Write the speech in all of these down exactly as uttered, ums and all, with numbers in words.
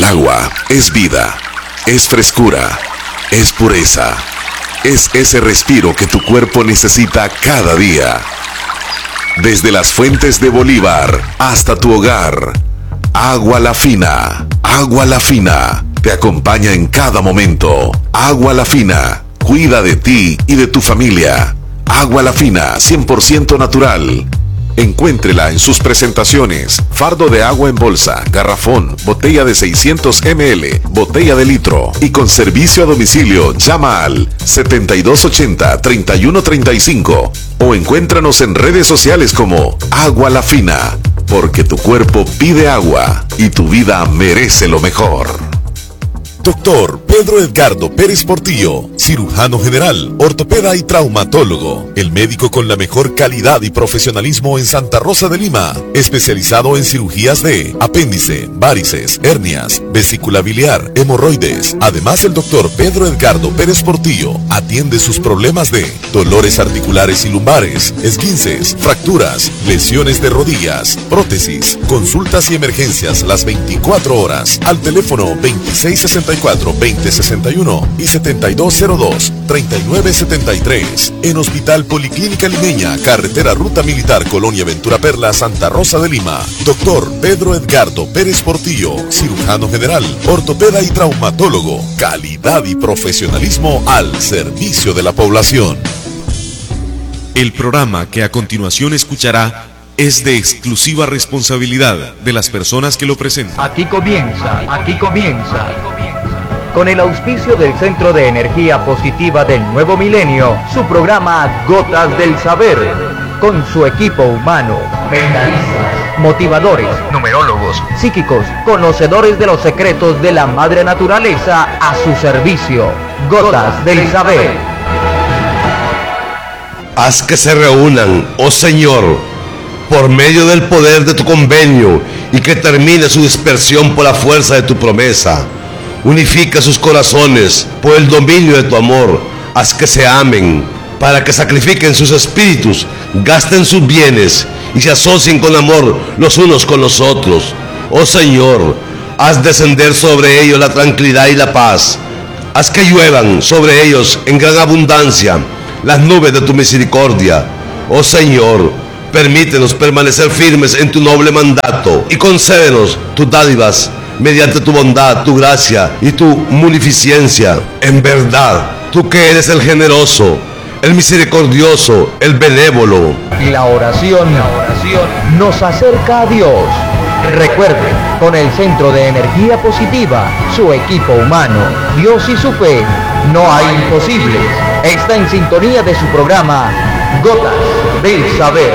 agua es vida, es frescura, es pureza, es ese respiro que tu cuerpo necesita cada día. Desde las fuentes de Bolívar hasta tu hogar, Agua La Fina, Agua La Fina, te acompaña en cada momento. Agua La Fina, cuida de ti y de tu familia. Agua La Fina, cien por ciento natural. Encuéntrela en sus presentaciones: fardo de agua en bolsa, garrafón, botella de seiscientos mililitros, botella de litro, y con servicio a domicilio. Llama al setenta y dos ochenta, treinta y uno treinta y cinco o encuéntranos en redes sociales como Agua La Fina, porque tu cuerpo pide agua y tu vida merece lo mejor. Doctor Pedro Edgardo Pérez Portillo, cirujano general, ortopeda y traumatólogo, el médico con la mejor calidad y profesionalismo en Santa Rosa de Lima, especializado en cirugías de apéndice, varices, hernias, vesícula biliar, hemorroides. Además, el doctor Pedro Edgardo Pérez Portillo atiende sus problemas de dolores articulares y lumbares, esguinces, fracturas, lesiones de rodillas, prótesis, consultas y emergencias las veinticuatro horas al teléfono veintiséis sesenta y cuatro, veinte sesenta y uno y setenta y dos cero dos, treinta y nueve setenta y tres. En Hospital Policlínica Limeña, carretera Ruta Militar, Colonia Ventura Perla, Santa Rosa de Lima. Doctor Pedro Edgardo Pérez Portillo, cirujano general, ortopeda y traumatólogo. Calidad y profesionalismo al servicio de la población. El programa que a continuación escuchará es de exclusiva responsabilidad de las personas que lo presentan. Aquí comienza, aquí comienza, con el auspicio del Centro de Energía Positiva del Nuevo Milenio, su programa Gotas del Saber, con su equipo humano, mentalistas, motivadores, numerólogos, psíquicos, conocedores de los secretos de la madre naturaleza a su servicio. Gotas del Saber. Haz que se reúnan, oh Señor, por medio del poder de tu convenio, y que termine su dispersión por la fuerza de tu promesa. Unifica sus corazones por el dominio de tu amor. Haz que se amen, para que sacrifiquen sus espíritus, gasten sus bienes y se asocien con amor los unos con los otros. Oh Señor, haz descender sobre ellos la tranquilidad y la paz. Haz que lluevan sobre ellos en gran abundancia las nubes de tu misericordia. Oh Señor, permítenos permanecer firmes en tu noble mandato y concédenos tus dádivas mediante tu bondad, tu gracia y tu munificencia. En verdad, tú que eres el generoso, el misericordioso, el benévolo. La oración, la oración nos acerca a Dios. Recuerde, con el Centro de Energía Positiva, su equipo humano, Dios y su fe, no hay imposibles. Está en sintonía de su programa Gotas del Saber.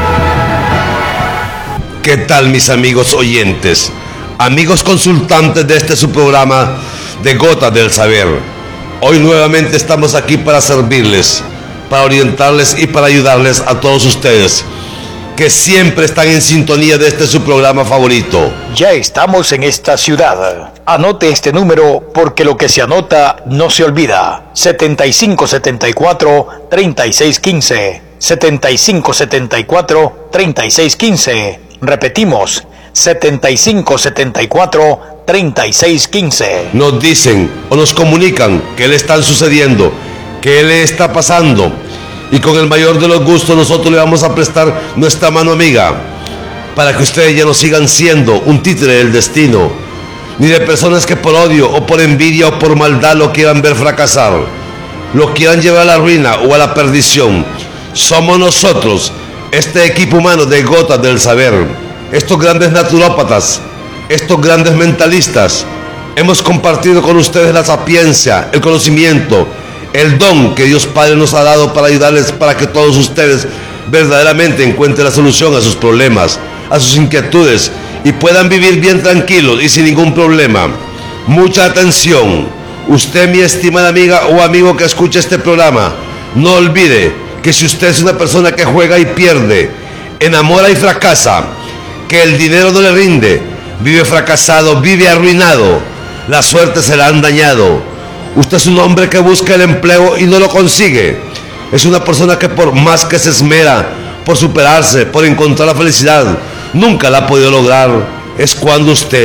¿Qué tal, mis amigos oyentes? Amigos consultantes de este su programa de Gotas del Saber. Hoy nuevamente estamos aquí para servirles, para orientarles y para ayudarles a todos ustedes que siempre están en sintonía de este su programa favorito. Ya estamos en esta ciudad. Anote este número, porque lo que se anota no se olvida. setenta y cinco setenta y cuatro, treinta y seis quince. setenta y cinco setenta y cuatro, treinta y seis quince. Repetimos, setenta y cinco setenta y cuatro, treinta y seis quince. Nos dicen o nos comunican qué le están sucediendo, qué le está pasando, y con el mayor de los gustos nosotros le vamos a prestar nuestra mano amiga para que ustedes ya no sigan siendo un títere del destino, ni de personas que por odio o por envidia o por maldad lo quieran ver fracasar, lo quieran llevar a la ruina o a la perdición. Somos nosotros, este equipo humano de Gotas del Saber, estos grandes naturópatas, estos grandes mentalistas. Hemos compartido con ustedes la sapiencia, el conocimiento, el don que Dios Padre nos ha dado para ayudarles, para que todos ustedes verdaderamente encuentren la solución a sus problemas, a sus inquietudes, y puedan vivir bien tranquilos y sin ningún problema. Mucha atención, usted, mi estimada amiga o amigo que escucha este programa, no olvide que si usted es una persona que juega y pierde, enamora y fracasa, que el dinero no le rinde, vive fracasado, vive arruinado, la suerte se la han dañado. Usted es un hombre que busca el empleo y no lo consigue. Es una persona que por más que se esmera por superarse, por encontrar la felicidad, nunca la ha podido lograr. Es cuando usted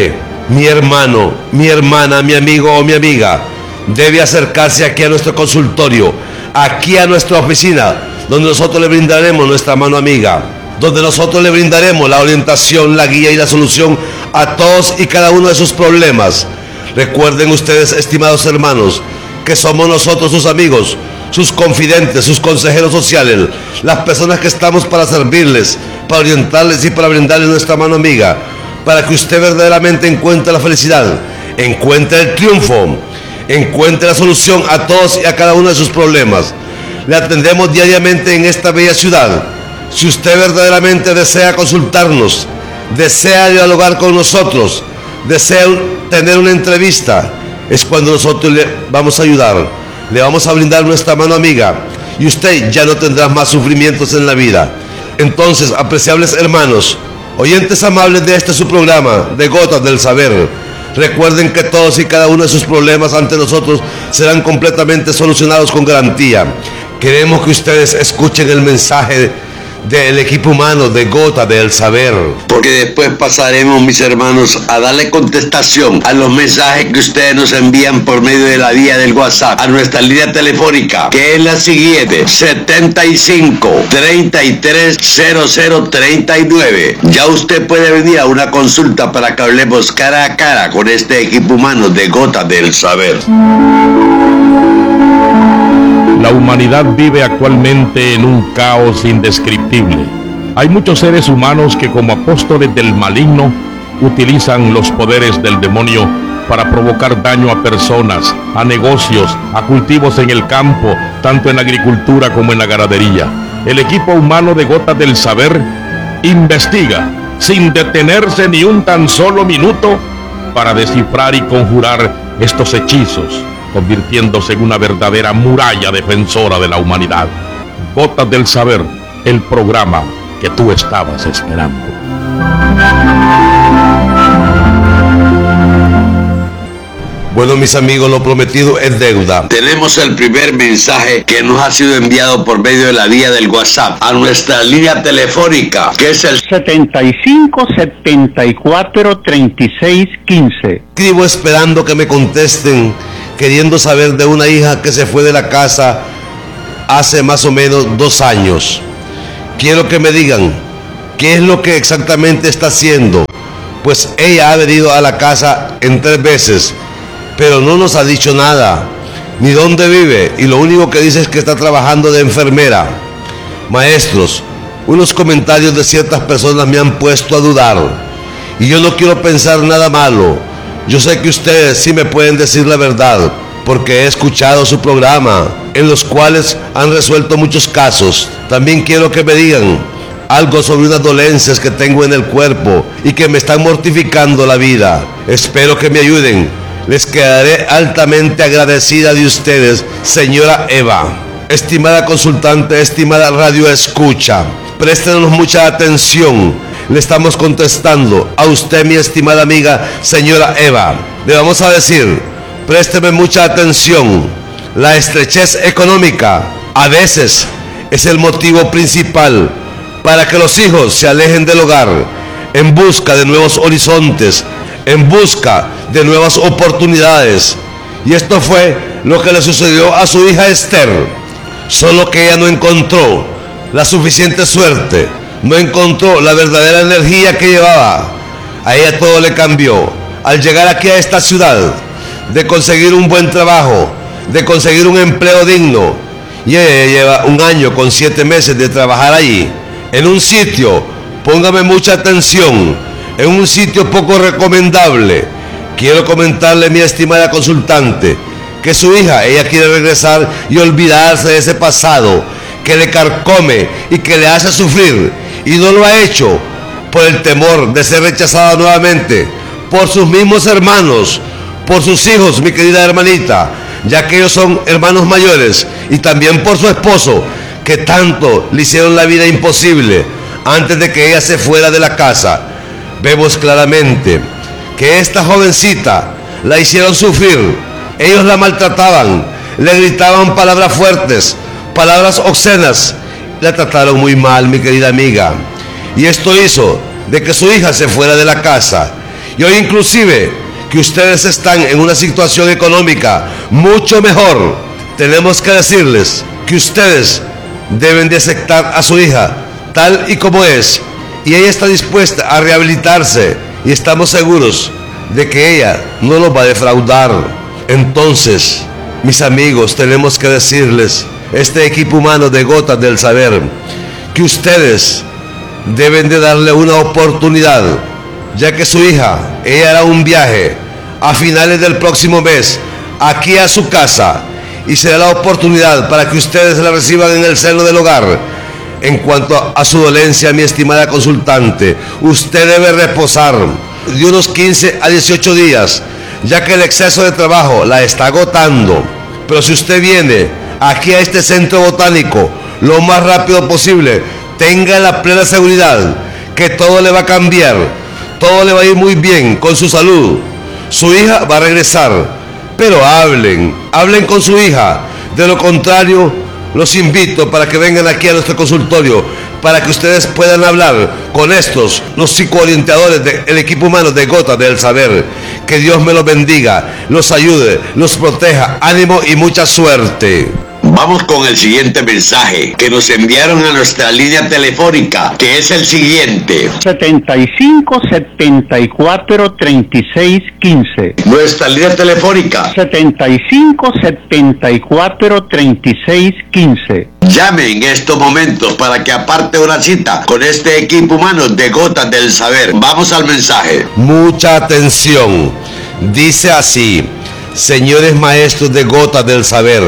mi hermano, mi hermana, mi amigo o mi amiga debe acercarse aquí a nuestro consultorio, aquí a nuestra oficina, donde nosotros le brindaremos nuestra mano amiga, donde nosotros le brindaremos la orientación, la guía y la solución a todos y cada uno de sus problemas. Recuerden ustedes, estimados hermanos, que somos nosotros sus amigos, sus confidentes, sus consejeros sociales, las personas que estamos para servirles, para orientarles y para brindarles nuestra mano amiga, para que usted verdaderamente encuentre la felicidad, encuentre el triunfo, encuentre la solución a todos y a cada uno de sus problemas. Le atendemos diariamente en esta bella ciudad. Si usted verdaderamente desea consultarnos, desea dialogar con nosotros, desea tener una entrevista, es cuando nosotros le vamos a ayudar, le vamos a brindar nuestra mano amiga y usted ya no tendrá más sufrimientos en la vida. Entonces, apreciables hermanos, oyentes amables de este su programa, de Gotas del Saber, recuerden que todos y cada uno de sus problemas ante nosotros serán completamente solucionados con garantía. Queremos que ustedes escuchen el mensaje del equipo humano de Gota del Saber, porque después pasaremos, mis hermanos, a darle contestación a los mensajes que ustedes nos envían por medio de la vía del WhatsApp a nuestra línea telefónica, que es la siguiente: setenta y cinco, treinta y tres, cero cero treinta y nueve. Ya usted puede venir a una consulta para que hablemos cara a cara con este equipo humano de Gota del Saber. La humanidad vive actualmente en un caos indescriptible. Hay muchos seres humanos que, como apóstoles del maligno, utilizan los poderes del demonio para provocar daño a personas, a negocios, a cultivos en el campo, tanto en la agricultura como en la ganadería. El equipo humano de Gotas del Saber investiga sin detenerse ni un tan solo minuto para descifrar y conjurar estos hechizos, convirtiéndose en una verdadera muralla defensora de la humanidad. Gotas del Saber, el programa que tú estabas esperando. Bueno, mis amigos, lo prometido es deuda. Tenemos el primer mensaje que nos ha sido enviado por medio de la vía del WhatsApp a nuestra línea telefónica, que es el setenta y cinco, setenta y cuatro, treinta y seis, quince. Escribo esperando que me contesten, queriendo saber de una hija que se fue de la casa hace más o menos dos años. Quiero que me digan qué es lo que exactamente está haciendo, pues ella ha venido a la casa en tres veces, pero no nos ha dicho nada, ni dónde vive, y lo único que dice es que está trabajando de enfermera. Maestros, unos comentarios de ciertas personas me han puesto a dudar, y yo no quiero pensar nada malo. Yo sé que ustedes sí me pueden decir la verdad, porque he escuchado su programa, en los cuales han resuelto muchos casos. También quiero que me digan algo sobre unas dolencias que tengo en el cuerpo y que me están mortificando la vida. Espero que me ayuden. Les quedaré altamente agradecida de ustedes, señora Eva. Estimada consultante, estimada radio escucha, préstenos mucha atención. Le estamos contestando a usted, mi estimada amiga, señora Eva. Le vamos a decir, présteme mucha atención. La estrechez económica a veces es el motivo principal para que los hijos se alejen del hogar en busca de nuevos horizontes, en busca de nuevas oportunidades. Y esto fue lo que le sucedió a su hija Esther, solo que ella no encontró la suficiente suerte, no encontró la verdadera energía que llevaba. A ella todo le cambió al llegar aquí a esta ciudad, de conseguir un buen trabajo, de conseguir un empleo digno. Y ella lleva un año con siete meses de trabajar allí, en un sitio, póngame mucha atención, en un sitio poco recomendable. Quiero comentarle, mi estimada consultante, que su hija, ella quiere regresar y olvidarse de ese pasado que le carcome y que le hace sufrir, y no lo ha hecho por el temor de ser rechazada nuevamente por sus mismos hermanos, por sus hijos, mi querida hermanita, ya que ellos son hermanos mayores, y también por su esposo, que tanto le hicieron la vida imposible antes de que ella se fuera de la casa. Vemos claramente que esta jovencita la hicieron sufrir. Ellos la maltrataban, le gritaban palabras fuertes, palabras obscenas, la trataron muy mal, mi querida amiga, y esto hizo de que su hija se fuera de la casa. Y hoy inclusive que ustedes están en una situación económica mucho mejor, tenemos que decirles que ustedes deben de aceptar a su hija tal y como es, y ella está dispuesta a rehabilitarse y estamos seguros de que ella no los va a defraudar. Entonces, mis amigos, tenemos que decirles, este equipo humano de Gotas del Saber, que ustedes deben de darle una oportunidad, ya que su hija, ella hará un viaje a finales del próximo mes aquí a su casa y será la oportunidad para que ustedes la reciban en el seno del hogar. En cuanto a su dolencia, mi estimada consultante, usted debe reposar de unos quince a dieciocho días, ya que el exceso de trabajo la está agotando. Pero si usted viene aquí a este centro botánico lo más rápido posible, tenga la plena seguridad que todo le va a cambiar, todo le va a ir muy bien con su salud. Su hija va a regresar, pero hablen, hablen con su hija. De lo contrario, los invito para que vengan aquí a nuestro consultorio, para que ustedes puedan hablar con estos, los psicoorientadores del equipo humano de Gotas del Saber. Que Dios me los bendiga, los ayude, los proteja, ánimo y mucha suerte. Vamos con el siguiente mensaje que nos enviaron a nuestra línea telefónica, que es el siguiente: setenta y cinco, setenta y cuatro, treinta y seis, quince. Nuestra línea telefónica: setenta y cinco, setenta y cuatro, treinta y seis, quince. Llame en estos momentos para que aparte una cita con este equipo humano de Gotas del Saber. Vamos al mensaje. Mucha atención. Dice así: señores maestros de Gotas del Saber,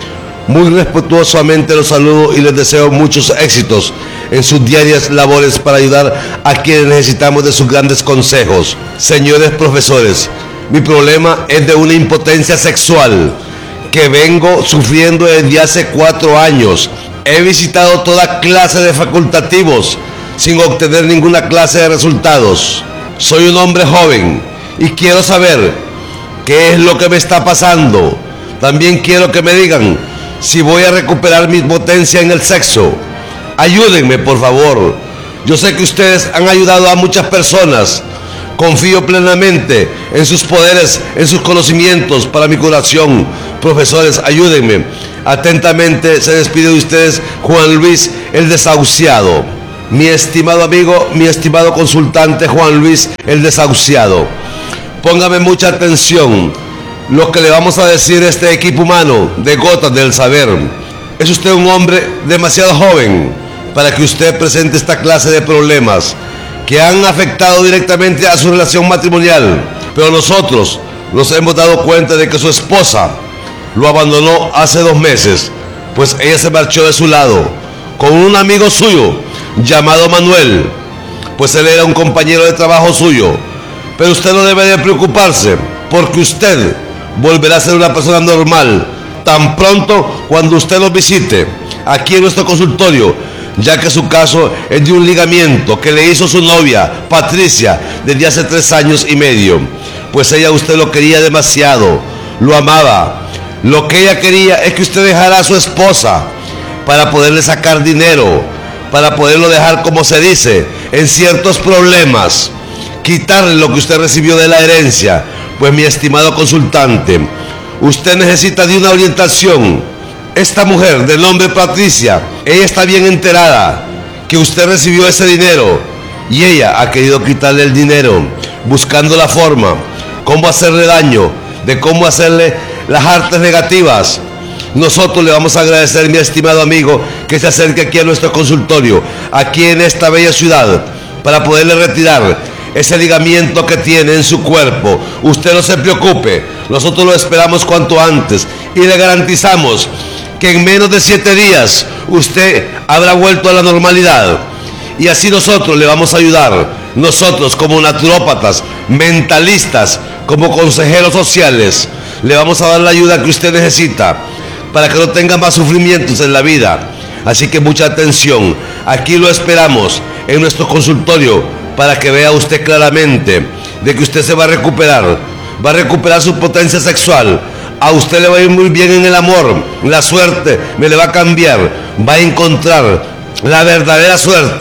muy respetuosamente los saludo y les deseo muchos éxitos en sus diarias labores para ayudar a quienes necesitamos de sus grandes consejos. Señores profesores, mi problema es de una impotencia sexual que vengo sufriendo desde hace cuatro años. He visitado toda clase de facultativos sin obtener ninguna clase de resultados. Soy un hombre joven y quiero saber qué es lo que me está pasando. También quiero que me digan si voy a recuperar mi potencia en el sexo. Ayúdenme, por favor. Yo sé que ustedes han ayudado a muchas personas. Confío plenamente en sus poderes, en sus conocimientos para mi curación. Profesores, ayúdenme. Atentamente se despide de ustedes Juan Luis el Desahuciado. Mi estimado amigo, mi estimado consultante Juan Luis el Desahuciado, póngame mucha atención. Lo que le vamos a decir a este equipo humano de Gotas del Saber. Es usted un hombre demasiado joven para que usted presente esta clase de problemas que han afectado directamente a su relación matrimonial. Pero nosotros nos hemos dado cuenta de que su esposa lo abandonó hace dos meses, pues ella se marchó de su lado con un amigo suyo llamado Manuel, pues él era un compañero de trabajo suyo. Pero usted no debe de preocuparse, porque usted volverá a ser una persona normal tan pronto cuando usted los visite aquí en nuestro consultorio, ya que su caso es de un ligamiento que le hizo su novia Patricia desde hace tres años y medio. Pues ella a usted lo quería demasiado, lo amaba. Lo que ella quería es que usted dejara a su esposa para poderle sacar dinero, para poderlo dejar, como se dice, en ciertos problemas, quitarle lo que usted recibió de la herencia. Pues mi estimado consultante, usted necesita de una orientación. Esta mujer de nombre Patricia, ella está bien enterada que usted recibió ese dinero y ella ha querido quitarle el dinero, buscando la forma, cómo hacerle daño, de cómo hacerle las artes negativas. Nosotros le vamos a agradecer, mi estimado amigo, que se acerque aquí a nuestro consultorio, aquí en esta bella ciudad, para poderle retirar ese ligamiento que tiene en su cuerpo. Usted no se preocupe, nosotros lo esperamos cuanto antes y le garantizamos que en menos de siete días usted habrá vuelto a la normalidad. Y así nosotros le vamos a ayudar, nosotros como naturópatas, mentalistas, como consejeros sociales, le vamos a dar la ayuda que usted necesita para que no tenga más sufrimientos en la vida. Así que mucha atención, aquí lo esperamos en nuestro consultorio para que vea usted claramente de que usted se va a recuperar, va a recuperar su potencia sexual. A usted le va a ir muy bien en el amor, la suerte me le va a cambiar, va a encontrar la verdadera suerte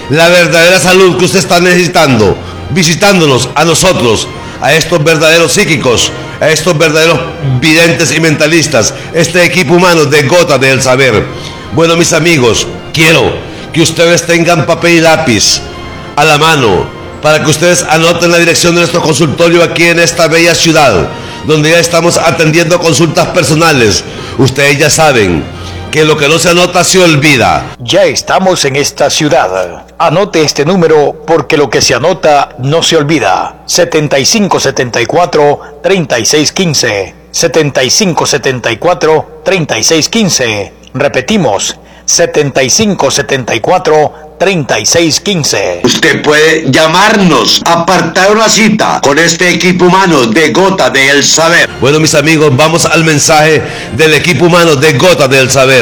la verdadera salud que usted está necesitando, visitándonos a nosotros, a estos verdaderos psíquicos, a estos verdaderos videntes y mentalistas, este equipo humano de Gotas del Saber. Bueno, mis amigos, quiero que ustedes tengan papel y lápiz a la mano para que ustedes anoten la dirección de nuestro consultorio aquí en esta bella ciudad, donde ya estamos atendiendo consultas personales. Ustedes ya saben que lo que no se anota se olvida. Ya estamos en esta ciudad. Anote este número porque lo que se anota no se olvida. setenta y cinco setenta y cuatro, treinta y seis quince. setenta y cinco setenta y cuatro, treinta y seis quince. Repetimos, setenta y cinco setenta y cuatro, treinta y seis quince. Usted puede llamarnos, apartar una cita con este equipo humano de Gotas del Saber. Bueno, mis amigos, vamos al mensaje del equipo humano de Gotas del Saber.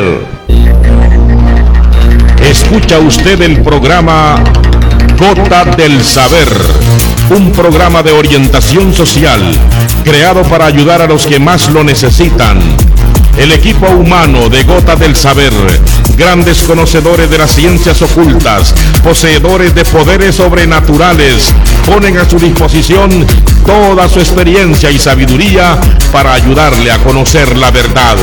Escucha usted el programa Gotas del Saber, un programa de orientación social creado para ayudar a los que más lo necesitan. El equipo humano de Gotas del Saber, grandes conocedores de las ciencias ocultas, poseedores de poderes sobrenaturales, ponen a su disposición toda su experiencia y sabiduría para ayudarle a conocer la verdad.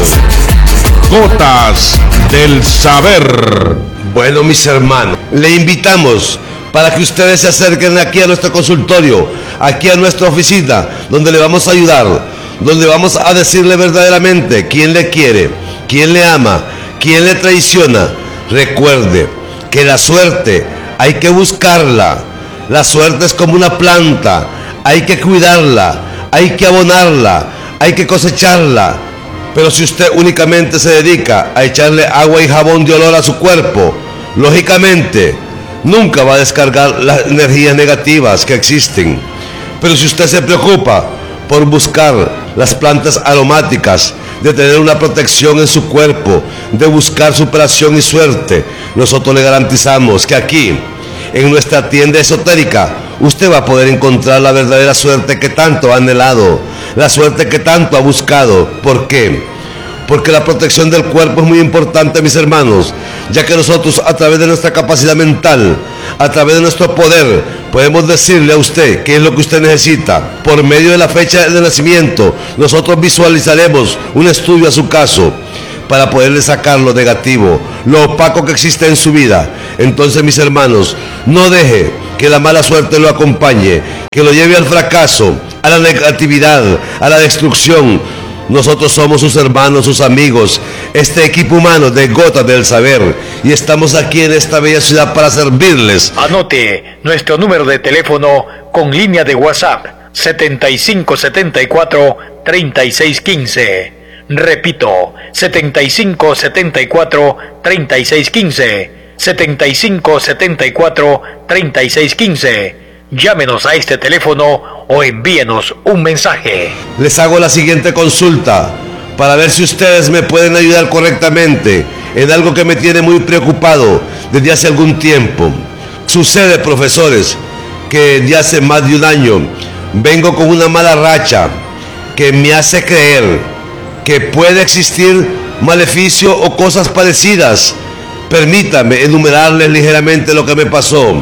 Gotas del Saber. Bueno, mis hermanos, le invitamos para que ustedes se acerquen aquí a nuestro consultorio, aquí a nuestra oficina, donde le vamos a ayudar, donde vamos a decirle verdaderamente quién le quiere, quién le ama, quién le traiciona. Recuerde que la suerte hay que buscarla. La suerte es como una planta, hay que cuidarla, hay que abonarla, hay que cosecharla. Pero si usted únicamente se dedica a echarle agua y jabón de olor a su cuerpo, lógicamente nunca va a descargar las energías negativas que existen. Pero si usted se preocupa por buscar las plantas aromáticas, de tener una protección en su cuerpo, de buscar superación y suerte, nosotros le garantizamos que aquí, en nuestra tienda esotérica, usted va a poder encontrar la verdadera suerte que tanto ha anhelado, la suerte que tanto ha buscado. ¿Por qué? Porque la protección del cuerpo es muy importante, mis hermanos, ya que nosotros, a través de nuestra capacidad mental, a través de nuestro poder, podemos decirle a usted qué es lo que usted necesita. Por medio de la fecha de nacimiento, nosotros visualizaremos un estudio a su caso para poderle sacar lo negativo, lo opaco que existe en su vida. Entonces, mis hermanos, no deje que la mala suerte lo acompañe, que lo lleve al fracaso, a la negatividad, a la destrucción. Nosotros somos sus hermanos, sus amigos, este equipo humano de Gotas del Saber, y estamos aquí en esta bella ciudad para servirles. Anote nuestro número de teléfono con línea de WhatsApp, setenta y cinco setenta y cuatro, treinta y seis quince. Repito, setenta y cinco setenta y cuatro, treinta y seis quince. setenta y cinco setenta y cuatro, treinta y seis quince. Llámenos a este teléfono o envíenos un mensaje. Les hago la siguiente consulta para ver si ustedes me pueden ayudar correctamente en algo que me tiene muy preocupado desde hace algún tiempo. Sucede, profesores, que desde hace más de un año vengo con una mala racha que me hace creer que puede existir maleficio o cosas parecidas. Permítame enumerarles ligeramente lo que me pasó.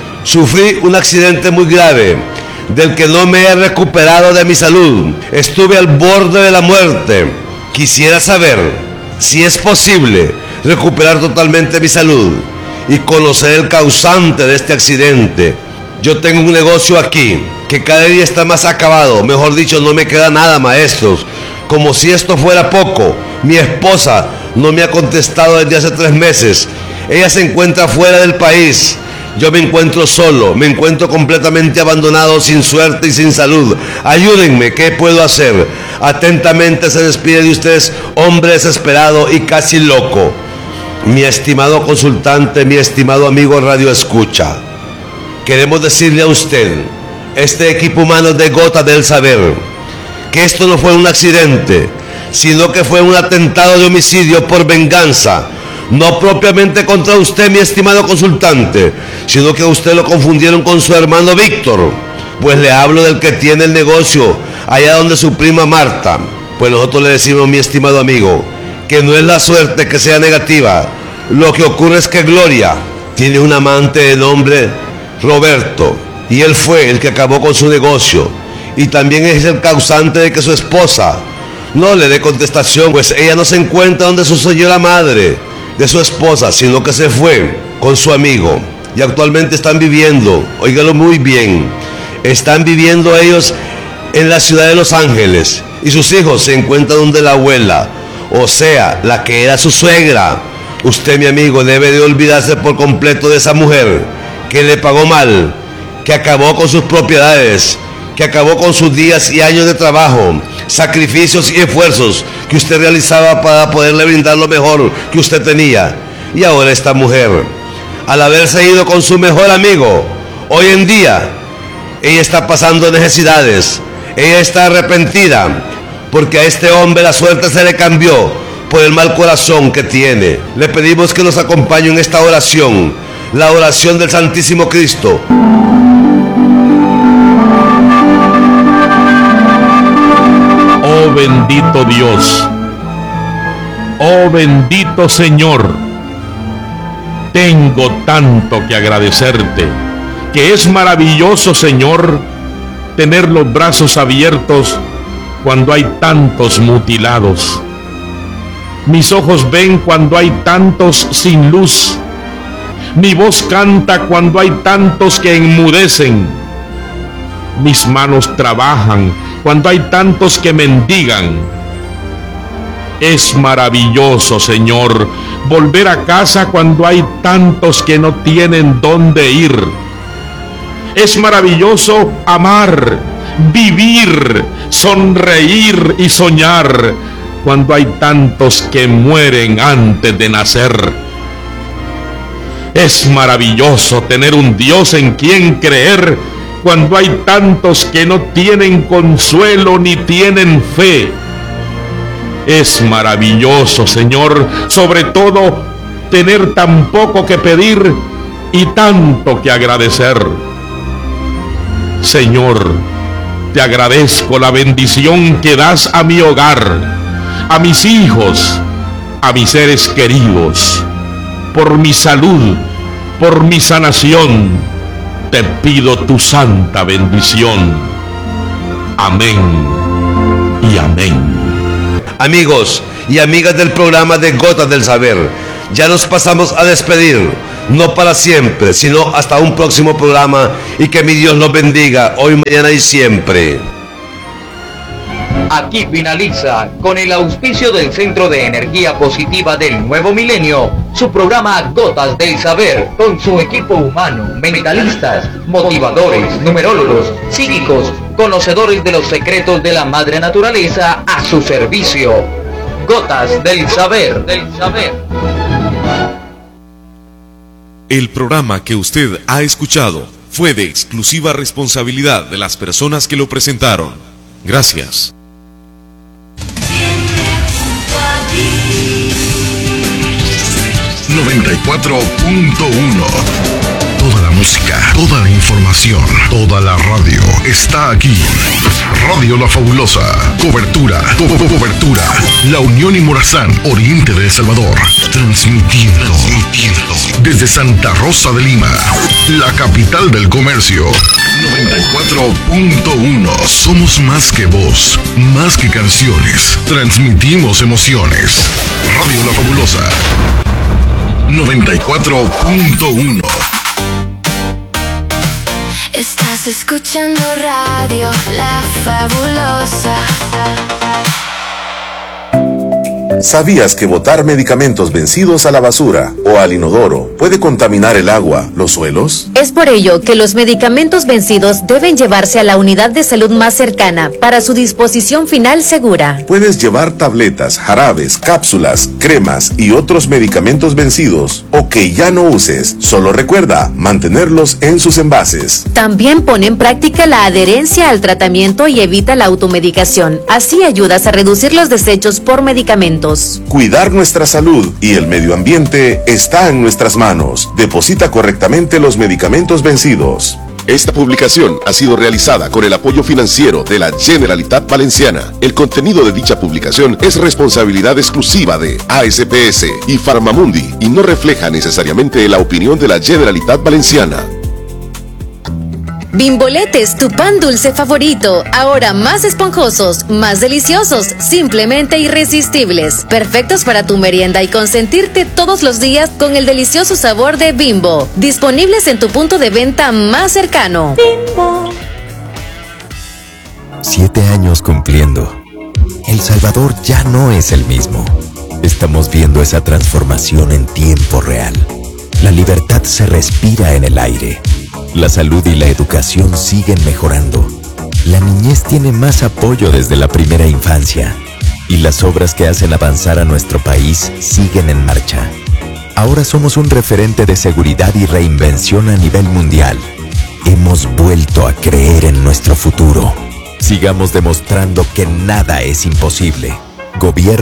Sufrí un accidente muy grave, del que no me he recuperado de mi salud. Estuve al borde de la muerte. Quisiera saber si es posible recuperar totalmente mi salud y conocer el causante de este accidente. Yo tengo un negocio aquí que cada día está más acabado. Mejor dicho, no me queda nada, maestros. Como si esto fuera poco, mi esposa no me ha contestado desde hace tres meses. Ella se encuentra fuera del país. Yo me encuentro solo, me encuentro completamente abandonado, sin suerte y sin salud. Ayúdenme, ¿qué puedo hacer? Atentamente se despide de ustedes, hombre desesperado y casi loco. Mi estimado consultante, mi estimado amigo Radio Escucha, queremos decirle a usted, este equipo humano de Gotas del Saber, que esto no fue un accidente, sino que fue un atentado de homicidio por venganza. No propiamente contra usted, mi estimado consultante, sino que a usted lo confundieron con su hermano Víctor. Pues le hablo del que tiene el negocio allá donde su prima Marta. Pues nosotros le decimos, mi estimado amigo, que no es la suerte que sea negativa. Lo que ocurre es que Gloria tiene un amante de nombre Roberto, y él fue el que acabó con su negocio, y también es el causante de que su esposa no le dé contestación, pues ella no se encuentra donde sucedió la madre de su esposa, sino que se fue con su amigo, y actualmente están viviendo, óigalo muy bien, están viviendo ellos en la ciudad de Los Ángeles, y sus hijos se encuentran donde la abuela, o sea, la que era su suegra. Usted, mi amigo, debe de olvidarse por completo de esa mujer que le pagó mal, que acabó con sus propiedades, que acabó con sus días y años de trabajo, sacrificios y esfuerzos que usted realizaba para poderle brindar lo mejor que usted tenía. Y ahora esta mujer, al haberse ido con su mejor amigo, hoy en día, ella está pasando necesidades, ella está arrepentida, porque a este hombre la suerte se le cambió por el mal corazón que tiene. Le pedimos que nos acompañe en esta oración, la oración del Santísimo Cristo. Oh bendito Dios, oh bendito Señor, tengo tanto que agradecerte, que es maravilloso, Señor, tener los brazos abiertos cuando hay tantos mutilados. Mis ojos ven cuando hay tantos sin luz. Mi voz canta cuando hay tantos que enmudecen. Mis manos trabajan cuando hay tantos que mendigan. Es maravilloso, Señor, volver a casa cuando hay tantos que no tienen dónde ir. Es maravilloso amar, vivir, sonreír y soñar cuando hay tantos que mueren antes de nacer. Es maravilloso tener un Dios en quien creer cuando hay tantos que no tienen consuelo ni tienen fe. Es maravilloso, Señor, sobre todo tener tan poco que pedir y tanto que agradecer. Señor, te agradezco la bendición que das a mi hogar, a mis hijos, a mis seres queridos, por mi salud, por mi sanación, te pido tu santa bendición. Amén y amén. Amigos y amigas del programa de Gotas del Saber, ya nos pasamos a despedir, no para siempre, sino hasta un próximo programa, y que mi Dios los bendiga hoy, mañana y siempre. Aquí finaliza, con el auspicio del Centro de Energía Positiva del Nuevo Milenio, su programa Gotas del Saber, con su equipo humano, mentalistas, motivadores, numerólogos, psíquicos, conocedores de los secretos de la madre naturaleza a su servicio. Gotas del Saber, del Saber. El programa que usted ha escuchado fue de exclusiva responsabilidad de las personas que lo presentaron. Gracias. noventa y cuatro punto uno. Toda la música, toda la información, toda la radio está aquí. Radio La Fabulosa. Cobertura, co co cobertura. La Unión y Morazán, Oriente de El Salvador. Transmitiendo, transmitiendo desde Santa Rosa de Lima, la capital del comercio. noventa y cuatro punto uno. Somos más que voz, más que canciones. Transmitimos emociones. Radio La Fabulosa. noventa y cuatro punto uno. Estás escuchando Radio La Fabulosa. ¿Sabías que botar medicamentos vencidos a la basura o al inodoro puede contaminar el agua, los suelos? Es por ello que los medicamentos vencidos deben llevarse a la unidad de salud más cercana para su disposición final segura. Puedes llevar tabletas, jarabes, cápsulas, cremas y otros medicamentos vencidos o que ya no uses. Solo recuerda mantenerlos en sus envases. También pone en práctica la adherencia al tratamiento y evita la automedicación. Así ayudas a reducir los desechos por medicamentos. Cuidar nuestra salud y el medio ambiente está en nuestras manos. Deposita correctamente los medicamentos vencidos. Esta publicación ha sido realizada con el apoyo financiero de la Generalitat Valenciana. El contenido de dicha publicación es responsabilidad exclusiva de A S P S y Farmamundi y no refleja necesariamente la opinión de la Generalitat Valenciana. Bimboletes, tu pan dulce favorito, ahora más esponjosos, más deliciosos, simplemente irresistibles, perfectos para tu merienda y consentirte todos los días con el delicioso sabor de Bimbo, disponibles en tu punto de venta más cercano. Bimbo. Siete años cumpliendo. El Salvador ya no es el mismo. Estamos viendo esa transformación en tiempo real. La libertad se respira en el aire. La salud y la educación siguen mejorando. La niñez tiene más apoyo desde la primera infancia. Y las obras que hacen avanzar a nuestro país siguen en marcha. Ahora somos un referente de seguridad y reinvención a nivel mundial. Hemos vuelto a creer en nuestro futuro. Sigamos demostrando que nada es imposible. Gobierno